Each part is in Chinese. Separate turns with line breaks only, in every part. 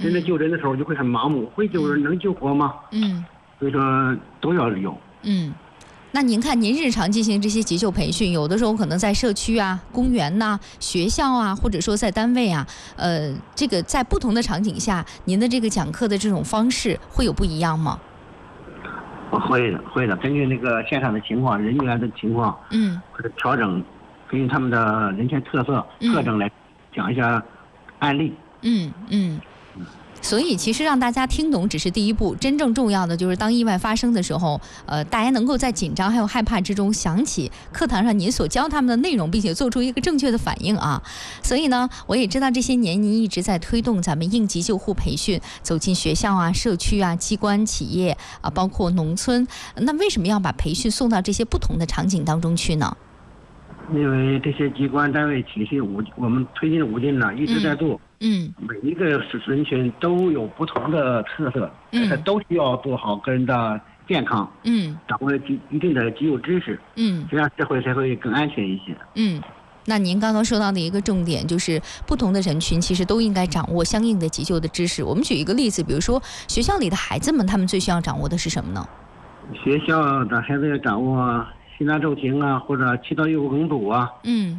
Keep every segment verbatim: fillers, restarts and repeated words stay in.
人在救人的时候就会很盲目，会救人能救活吗？
嗯，
所以说都要有。
嗯。那您看，您日常进行这些急救培训，有的时候可能在社区啊、公园呐、学校啊，或者说在单位啊，呃，这个在不同的场景下，您的这个讲课的这种方式会有不一样吗？
会的，会的，根据那个现场的情况、人员的情况，
嗯，
或者调整，根据他们的人群特色、特征来讲一下案例。
嗯嗯。所以其实让大家听懂只是第一步，真正重要的就是当意外发生的时候，呃，大家能够在紧张还有害怕之中想起课堂上您所教他们的内容，并且做出一个正确的反应啊。所以呢，我也知道这些年您一直在推动咱们应急救护培训，走进学校啊、社区啊、机关、企业啊，包括农村。那为什么要把培训送到这些不同的场景当中去呢？
因为这些机关单位体系五，我们推进五进呢一直在做。
嗯，
每一个人群都有不同的特色，嗯，都需要做好个人的健康，嗯，掌握一定的急救知识，嗯，这样社会才会更安全一些。
嗯，那您刚刚说到的一个重点就是，不同的人群其实都应该掌握相应的急救的知识。我们举一个例子，比如说学校里的孩子们，他们最需要掌握的是什么呢？
学校的孩子要掌握心脏骤停啊，或者气道诱梗阻啊，
嗯。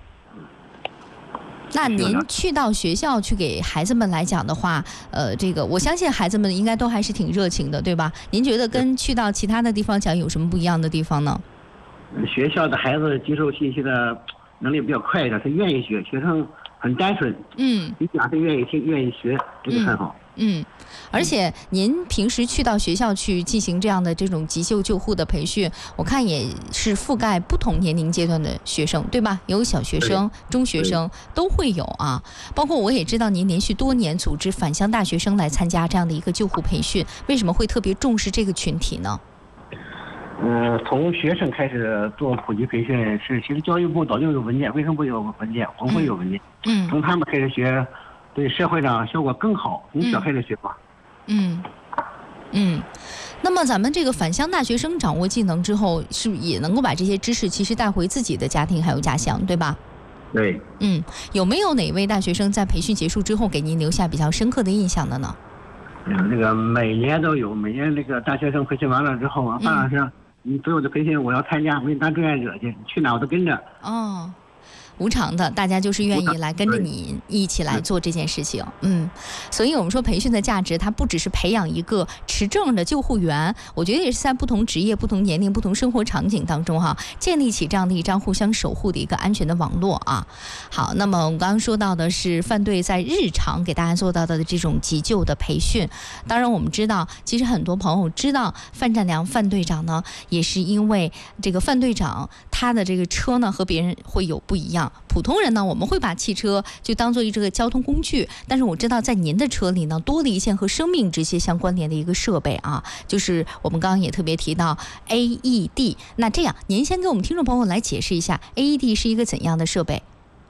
那您去到学校去给孩子们来讲的话，呃，这个我相信孩子们应该都还是挺热情的，对吧？您觉得跟去到其他的地方讲有什么不一样的地方呢？
学校的孩子接受信息的能力比较快的，他愿意学，学生很单纯，嗯，你讲他愿意听，愿意学，这个很好。
嗯，而且您平时去到学校去进行这样的这种急救救护的培训，我看也是覆盖不同年龄阶段的学生，对吧？有小学生、中学生都会有啊。包括我也知道您连续多年组织返乡大学生来参加这样的一个救护培训，为什么会特别重视这个群体呢？
嗯、呃，从学生开始做普及培训是，其实教育部早就有文件，卫生部有文件，红会有文件，嗯，从他们开始学。对社会上效果更好，从小开始学吧。
嗯嗯，那么咱们这个返乡大学生掌握技能之后，是不是也能够把这些知识其实带回自己的家庭还有家乡，对吧？
对。
嗯，有没有哪位大学生在培训结束之后给您留下比较深刻的印象的呢？
嗯，那个每年都有，每年那个大学生培训完了之后啊，范老师，你所有的培训我要参加，我给你当志愿者去，去哪我都跟着。
哦。无偿的，大家就是愿意来跟着你一起来做这件事情。嗯，所以我们说培训的价值，它不只是培养一个持证的救护员，我觉得也是在不同职业、不同年龄、不同生活场景当中哈，建立起这样的一张互相守护的一个安全的网络啊。好，那么我们刚刚说到的是范队在日常给大家做到的这种急救的培训。当然，我们知道，其实很多朋友知道范占良范队长呢，也是因为这个范队长他的这个车呢和别人会有不一样。普通人呢，我们会把汽车就当做一个交通工具，但是我知道在您的车里呢，多了一件和生命直接相关联的一个设备啊，就是我们刚刚也特别提到 A E D。那这样，您先给我们听众朋友来解释一下 A E D 是一个怎样的设备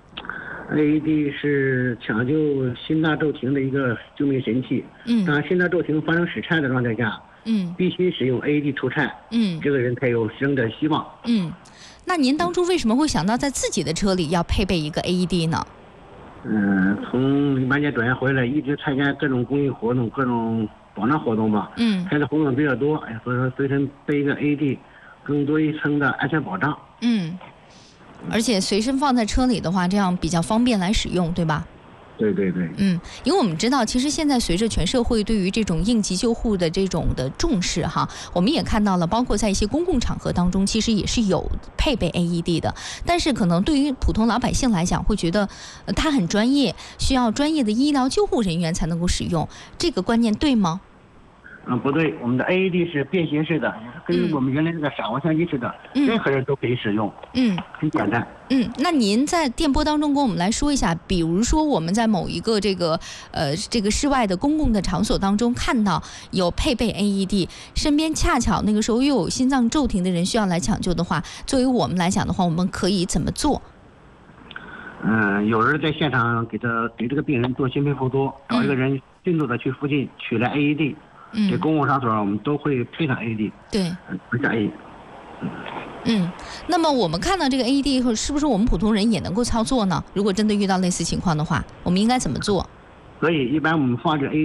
？A E D 是抢救心脏骤停的一个救命神器。嗯，当心脏骤停发生室颤的状态下，嗯，必须使用 A E D 除颤，嗯，这个人才有生的希望。
嗯。那您当初为什么会想到在自己的车里要配备一个 A E D 呢？
嗯、呃，从零八年转院回来，一直参加各种公益活动、各种保障活动吧。嗯，参加活动比较多，哎，所以说随身备一个 A E D， 更多一层的安全保障。
嗯，而且随身放在车里的话，这样比较方便来使用，对吧？
对对对，
嗯，因为我们知道，其实现在随着全社会对于这种应急救护的这种的重视哈，我们也看到了，包括在一些公共场合当中，其实也是有配备 A E D 的。但是可能对于普通老百姓来讲，会觉得、呃、它很专业，需要专业的医疗救护人员才能够使用，这个观念对吗？
嗯，不对，我们的 A E D 是便携式的，跟我们原来这个闪光相机似的，嗯、任何人都可以使用。嗯，很简单。
嗯，那您在电波当中跟我们来说一下，比如说我们在某一个这个呃这个室外的公共的场所当中看到有配备 A E D， 身边恰巧那个时候又有心脏骤停的人需要来抢救的话，作为我们来讲的话，我们可以怎么做？
嗯，有人在现场给他给这个病人做心肺复苏，找一个人迅速的去附近取来 A E D。嗯，这公共场所我们都会配上 A E D。对，不加 A。
嗯，那么我们看到这个 A E D 以后，是不是我们普通人也能够操作呢？如果真的遇到类似情况的话，我们应该怎么做？
可以，一般我们放置 A E D。